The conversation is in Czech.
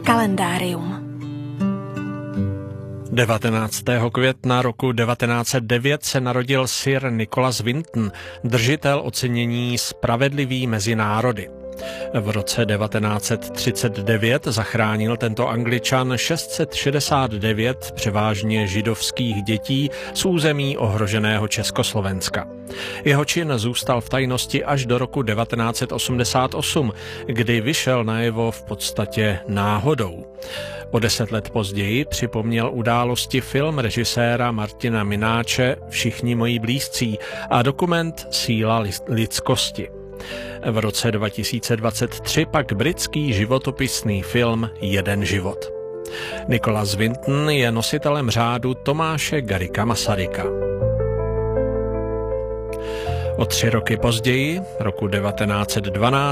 Kalendárium. 19. května roku 1909 se narodil Sir Nicholas Winton, držitel ocenění Spravedlivý mezi národy. V roce 1939 zachránil tento Angličan 669 převážně židovských dětí z území ohroženého Československa. Jeho čin zůstal v tajnosti až do roku 1988, kdy vyšel najevo v podstatě náhodou. O 10 let později připomněl události film režiséra Martina Mináče Všichni moji blízcí a dokument Síla lidskosti. V roce 2023 pak britský životopisný film Jeden život. Nicholas Winton je nositelem řádu Tomáše Garrigua Masaryka. O 3 roky později, roku 1912,